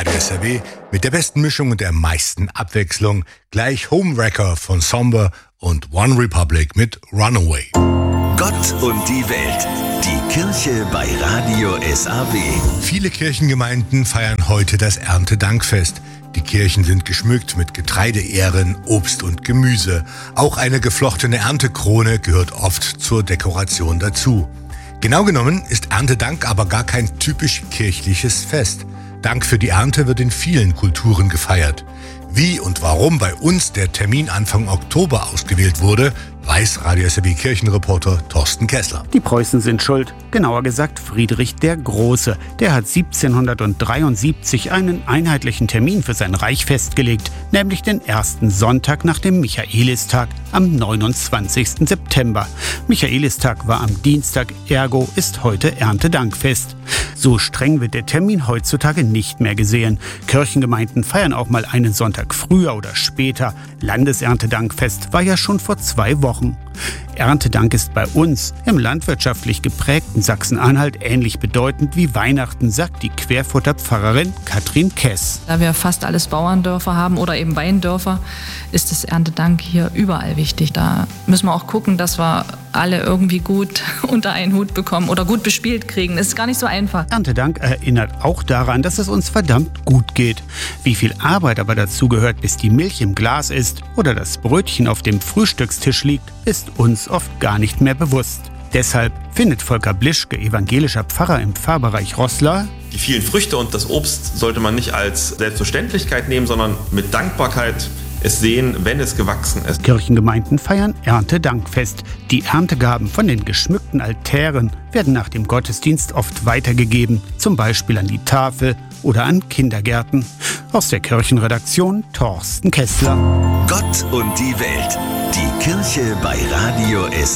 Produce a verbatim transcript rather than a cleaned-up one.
Radio S R W mit der besten Mischung und der meisten Abwechslung. Gleich Homewrecker von Somber und One Republic mit Runaway. Gott und die Welt. Die Kirche bei Radio S R W. Viele Kirchengemeinden feiern heute das Erntedankfest. Die Kirchen sind geschmückt mit Getreideähren, Obst und Gemüse. Auch eine geflochtene Erntekrone gehört oft zur Dekoration dazu. Genau genommen ist Erntedank aber gar kein typisch kirchliches Fest. Dank für die Ernte wird in vielen Kulturen gefeiert. Wie und warum bei uns der Termin Anfang Oktober ausgewählt wurde, weiß Radio S R W Kirchenreporter Thorsten Kessler. Die Preußen sind schuld, genauer gesagt Friedrich der Große. Der hat siebzehnhundertdreiundsiebzig einen einheitlichen Termin für sein Reich festgelegt, nämlich den ersten Sonntag nach dem Michaelistag am neunundzwanzigsten September. Michaelistag war am Dienstag, ergo ist heute Erntedankfest. So streng wird der Termin heutzutage nicht mehr gesehen. Kirchengemeinden feiern auch mal einen Sonntag früher oder später. Landeserntedankfest war ja schon vor zwei Wochen. Erntedank ist bei uns im landwirtschaftlich geprägten Sachsen-Anhalt ähnlich bedeutend wie Weihnachten, sagt die Querfurter Pfarrerin Katrin Kess. Da wir fast alles Bauerndörfer haben oder eben Weindörfer, ist das Erntedank hier überall wichtig. Da müssen wir auch gucken, dass wir alle irgendwie gut unter einen Hut bekommen oder gut bespielt kriegen. Das ist gar nicht so einfach. Erntedank erinnert auch daran, dass es uns verdammt gut geht. Wie viel Arbeit aber dazu gehört, bis die Milch im Glas ist oder das Brötchen auf dem Frühstückstisch liegt, ist uns oft gar nicht mehr bewusst. Deshalb findet Volker Blischke, evangelischer Pfarrer im Pfarrbereich Roßla: Die vielen Früchte und das Obst sollte man nicht als Selbstverständlichkeit nehmen, sondern mit Dankbarkeit es sehen, wenn es gewachsen ist. Kirchengemeinden feiern Erntedankfest. Die Erntegaben von den geschmückten Altären werden nach dem Gottesdienst oft weitergegeben, zum Beispiel an die Tafel oder an Kindergärten. Aus der Kirchenredaktion Thorsten Kessler. Gott und die Welt. Die Kirche bei Radio S R W.